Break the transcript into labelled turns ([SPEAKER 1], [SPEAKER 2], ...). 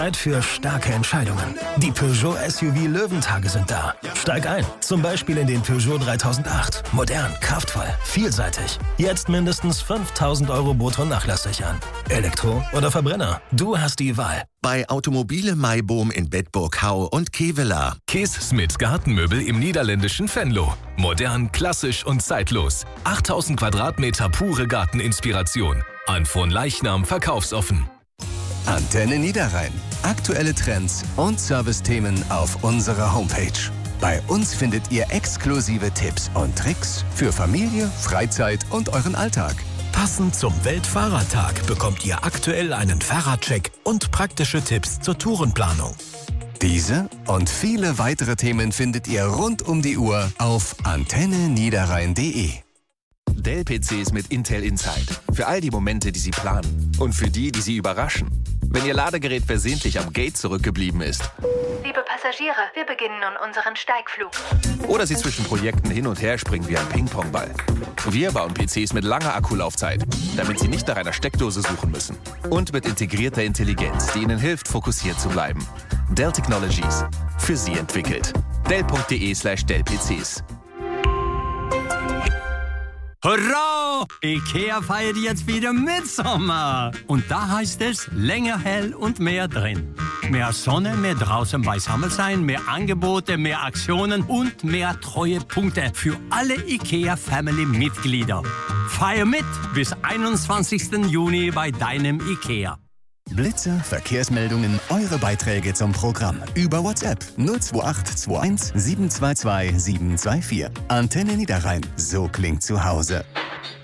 [SPEAKER 1] Zeit für starke Entscheidungen. Die Peugeot SUV Löwentage sind da. Steig ein, zum Beispiel in den Peugeot 3008. Modern, kraftvoll, vielseitig. Jetzt mindestens 5.000 € brutto nachlasssichern. Elektro oder Verbrenner? Du hast die Wahl.
[SPEAKER 2] Bei Automobile Maiboom in Bedburg-Hau und Kevela.
[SPEAKER 3] Kees Smit Gartenmöbel im niederländischen Venlo. Modern, klassisch und zeitlos. 8000 Quadratmeter pure Garteninspiration. An Fronleichnam verkaufsoffen.
[SPEAKER 4] Antenne Niederrhein. Aktuelle Trends und Servicethemen auf unserer Homepage. Bei uns findet ihr exklusive Tipps und Tricks für Familie, Freizeit und euren Alltag.
[SPEAKER 5] Passend zum Weltfahrradtag bekommt ihr aktuell einen Fahrradcheck und praktische Tipps zur Tourenplanung.
[SPEAKER 4] Diese und viele weitere Themen findet ihr rund um die Uhr auf antenneniederrhein.de.
[SPEAKER 6] Dell-PCs mit Intel Inside. Für all die Momente, die Sie planen. Und für die, die Sie überraschen. Wenn Ihr Ladegerät versehentlich am Gate zurückgeblieben ist.
[SPEAKER 7] Liebe Passagiere, wir beginnen nun unseren Steigflug.
[SPEAKER 6] Oder Sie zwischen Projekten hin und her springen wie ein Ping-Pong-Ball. Wir bauen PCs mit langer Akkulaufzeit, damit Sie nicht nach einer Steckdose suchen müssen. Und mit integrierter Intelligenz, die Ihnen hilft, fokussiert zu bleiben. Dell Technologies. Für Sie entwickelt. Dell.de/Dell-PCs.
[SPEAKER 8] Hurra! IKEA feiert jetzt wieder Mitsommer. Und da heißt es, länger hell und mehr drin. Mehr Sonne, mehr draußen beisammen sein, mehr Angebote, mehr Aktionen und mehr Treuepunkte für alle IKEA-Family-Mitglieder. Feier mit bis 21. Juni bei deinem IKEA.
[SPEAKER 4] Blitzer, Verkehrsmeldungen, eure Beiträge zum Programm. Über WhatsApp 02821 722 724. Antenne Niederrhein. So klingt zu Hause.